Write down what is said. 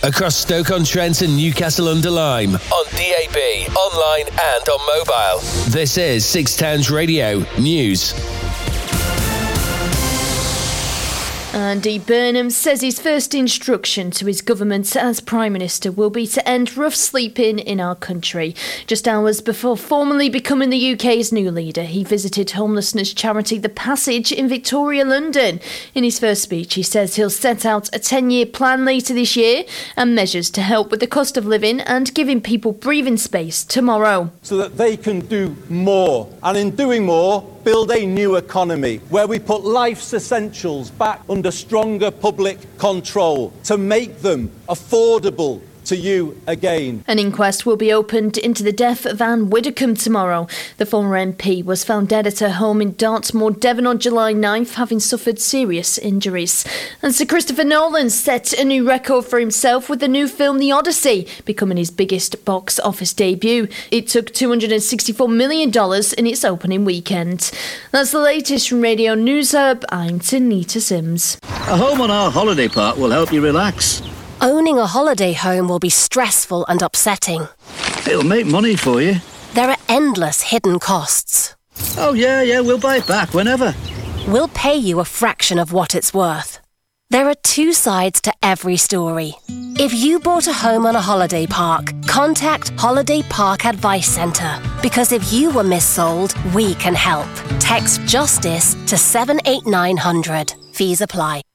across Stoke-on-Trent and Newcastle-under-Lyme, on DAB, online and on mobile. This is Six Towns Radio News. Andy Burnham says his first instruction to his government as Prime Minister will be to end rough sleeping in our country. Just hours before formally becoming the UK's new leader, he visited homelessness charity The Passage in Victoria, London. In his first speech, he says he'll set out a 10-year plan later this year and measures to help with the cost of living and giving people breathing space tomorrow. So that they can do more, and in doing more, build a new economy where we put life's essentials back under stronger public control to make them affordable to you again. An inquest will be opened into the death of Anne Widdecombe tomorrow. The former MP was found dead at her home in Dartmoor, Devon on July 9th, having suffered serious injuries. And Sir Christopher Nolan set a new record for himself with the new film The Odyssey, becoming his biggest box office debut. It took $264 million in its opening weekend. That's the latest from Radio News Hub. I'm Tanita Sims. A home on our holiday park will help you relax. Owning a holiday home will be stressful and upsetting. It'll make money for you. There are endless hidden costs. Oh, yeah, we'll buy it back whenever. We'll pay you a fraction of what it's worth. There are two sides to every story. If you bought a home on a holiday park, contact Holiday Park Advice Centre. Because if you were missold, we can help. Text JUSTICE to 78900. Fees apply.